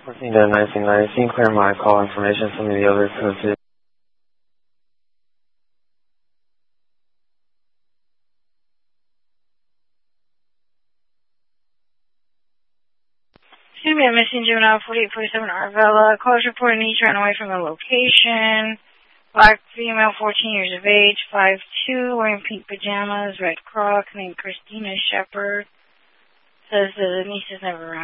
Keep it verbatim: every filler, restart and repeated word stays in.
fourteen to nineteen nineteen, clear my call information. Some of the other code. Excuse me, I'm missing juvenile forty-eight forty-seven Arvella. Close report, needs ran away from the location. Black female, fourteen years of age, five two, wearing pink pajamas, red Crocs, named Christina Shepard. Says the niece is never around.